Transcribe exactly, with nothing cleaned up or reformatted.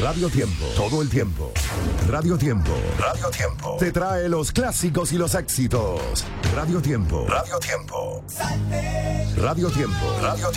Radio Tiempo, todo el tiempo. Radio Tiempo, Radio Tiempo. Te trae los clásicos y los éxitos. Radio Tiempo, Radio Tiempo. Radio Tiempo, Radio Tiempo.